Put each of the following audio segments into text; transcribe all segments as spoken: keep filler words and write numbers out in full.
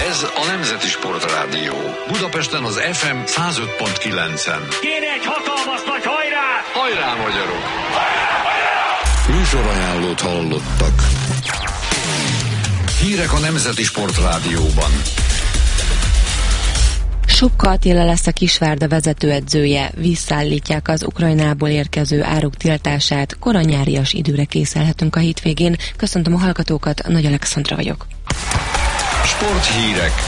Ez a Nemzeti Sportrádió. Budapesten az ef em száz öt pont kilencen. Kéne egy hatalmas nagy hajrá! Hajrá, magyarok! Hajrá, hajrá! Műsorajánlót hallottak. Hírek a Nemzeti Sportrádióban. Subka Attila lesz a Kisvárda vezetőedzője, visszaállítják az Ukrajnából érkező áruk tiltását, koranyárias időre készelhetünk a hétvégén. Köszöntöm a hallgatókat, Nagy Alexandra vagyok. Sporthírek.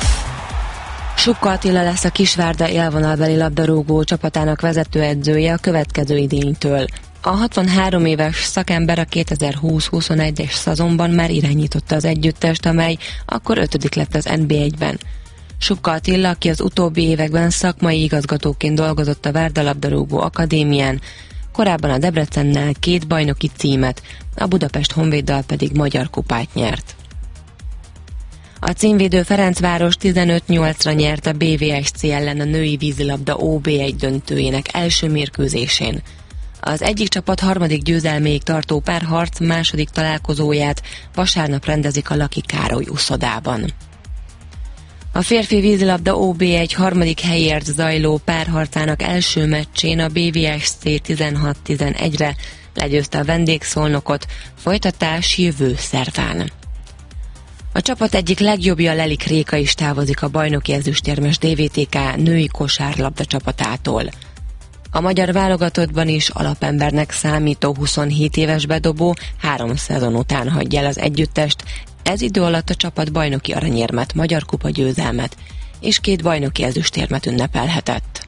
Subka Attila lesz a Kisvárda élvonalbeli labdarúgó csapatának vezetőedzője a következő idénytől. A hatvanhárom éves szakember a kétezer-húsz-huszonegyes szezonban már irányította az együttest, amely akkor ötödik lett az en bé egyben. Subka Attila, aki az utóbbi években szakmai igazgatóként dolgozott a Várda labdarúgó akadémián, korábban a Debrecennel két bajnoki címet, a Budapest Honvéddal pedig magyar kupát nyert. A címvédő Ferencváros tizenöt nyolcra nyert a bé vé es cé ellen a női vízilabda ó bé egy döntőjének első mérkőzésén. Az egyik csapat harmadik győzelméig tartó párharc második találkozóját vasárnap rendezik a Laki Károly uszodában. A férfi vízilabda ó bé egy harmadik helyért zajló párharcának első meccsén a bé vé es cé tizenhat tizenegyre legyőzte a vendégszolnokot, folytatás jövő szerdán. A csapat egyik legjobbja, Lelik Réka is távozik a bajnoki ezüstérmes dé vé té ká női kosárlabda csapatától. A magyar válogatottban is alapembernek számító huszonhét éves bedobó három szezon után hagyja el az együttest. Ez idő alatt a csapat bajnoki aranyérmet, magyar kupa győzelmet és két bajnoki ezüstérmet ünnepelhetett.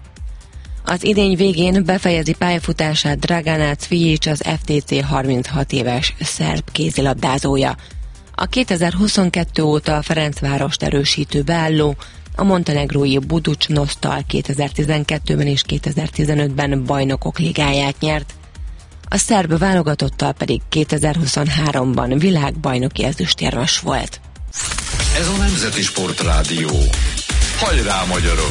Az idény végén befejezi pályafutását Dragana Cvijic, az ef té cé harminchat éves szerb kézilabdázója. A kétezer-huszonkettő óta a Ferencvárost erősítő beálló a montenegrói Budućnostal kétezer-tizenkettőben és kétezer-tizenötben bajnokok ligáját nyert, a szerb válogatottal pedig kétezer-huszonháromban világbajnoki ezüstérmes volt. Ez a Nemzeti Sportrádió. Hajrá, magyarok!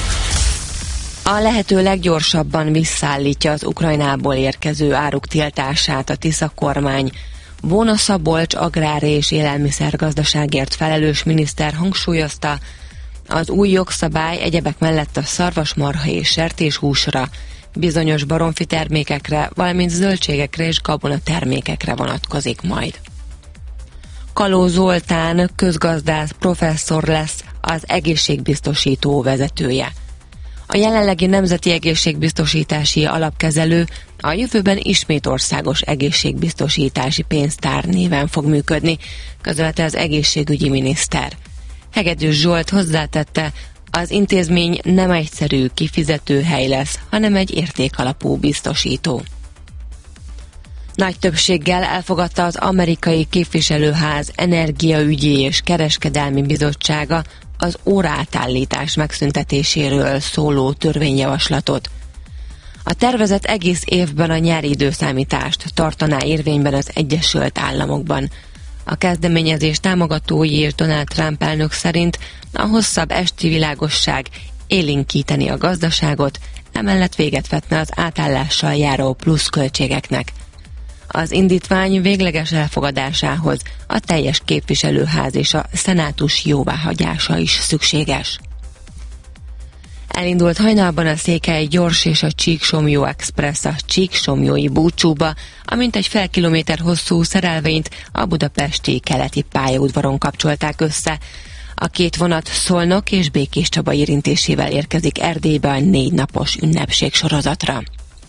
A lehető leggyorsabban visszaállítja az Ukrajnából érkező áruk tiltását a Tisza kormány. Vona Szabolcs agrár- és élelmiszergazdaságért felelős miniszter hangsúlyozta, az új jogszabály egyebek mellett a szarvasmarha és sertéshúsra, bizonyos baromfi termékekre, valamint zöldségekre és gabona termékekre vonatkozik majd. Kaló Zoltán közgazdász professzor lesz az egészségbiztosító vezetője. A jelenlegi Nemzeti Egészségbiztosítási Alapkezelő a jövőben ismét országos egészségbiztosítási pénztár néven fog működni, közölte az egészségügyi miniszter. Hegedűs Zsolt hozzátette, az intézmény nem egyszerű kifizetőhely lesz, hanem egy értékalapú biztosító. Nagy többséggel elfogadta az amerikai képviselőház energiaügyi és kereskedelmi bizottsága az óraátállítás megszüntetéséről szóló törvényjavaslatot. A tervezet egész évben a nyári időszámítást tartaná érvényben az Egyesült Államokban. A kezdeményezés támogatói és Donald Trump elnök szerint a hosszabb esti világosság élénkíteni a gazdaságot, emellett véget vetne az átállással járó pluszköltségeknek. Az indítvány végleges elfogadásához a teljes képviselőház és a szenátus jóváhagyása is szükséges. Elindult hajnalban a Székely gyors és a Csíksomlyó Express a Csíksomlyói búcsúba, amint egy fél kilométer hosszú szerelvényt a budapesti keleti pályaudvaron kapcsolták össze. A két vonat Szolnok és Békés Csaba érintésével érkezik Erdélybe a négy napos ünnepség sorozatra.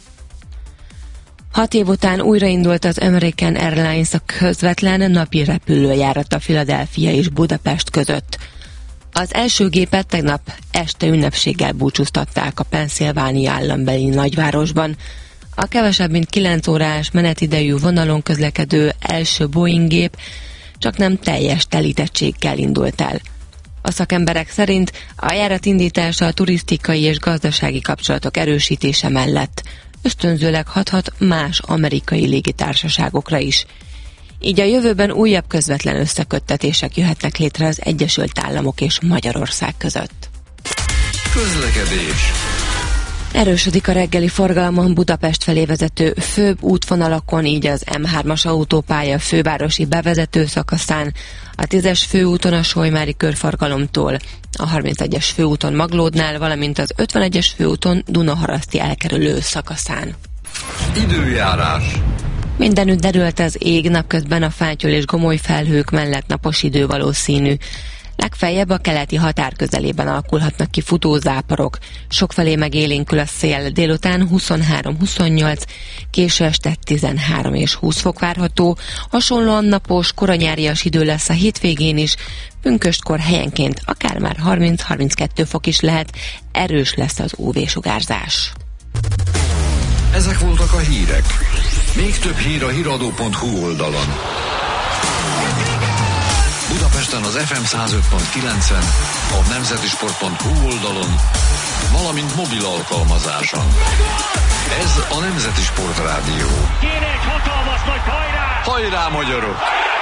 Hat év után újraindult az American Airlines a közvetlen napi repülőjárata Philadelphia és Budapest között. Az első gépet tegnap este ünnepséggel búcsúztatták a Pennsylvania állambeli nagyvárosban. A kevesebb mint kilenc órás menetidejű vonalon közlekedő első Boeing gép csak nem teljes telítettséggel indult el. A szakemberek szerint a járat indítása a turisztikai és gazdasági kapcsolatok erősítése mellett ösztönzőleg hathat más amerikai légitársaságokra is. Így a jövőben újabb közvetlen összeköttetések jöhetnek létre az Egyesült Államok és Magyarország között. Közlekedés. Erősödik a reggeli forgalom Budapest felé vezető főbb útvonalakon, így az M hármas autópálya fővárosi bevezető szakaszán, a tízes főúton a Solymári körforgalomtól, a harmincegyes főúton Maglódnál, valamint az ötvenegyes főúton Dunaharaszti elkerülő szakaszán. Időjárás. Mindenütt derült az ég, napközben a fátyol és gomoly felhők mellett napos idő valószínű. Legfeljebb a keleti határ közelében alakulhatnak ki futózáporok. Sokfelé megélénkül a szél, délután huszonhárom-huszonnyolc, késő este tizenhárom és húsz fok várható. Hasonlóan napos, koranyárias idő lesz a hétvégén is, pünköstkor helyenként akár már harminc-harminckettő fok is lehet, erős lesz az ú vé-sugárzás. Ezek voltak a hírek. Még több hír a híradó pont hú oldalon. Budapesten az ef em száz öt pont kilencen, a nemzetisport pont hú oldalon, valamint mobil alkalmazáson. Ez a Nemzeti Sport Rádió. Kéne egy hatalmas nagy hajrá! Hajrá, magyarok!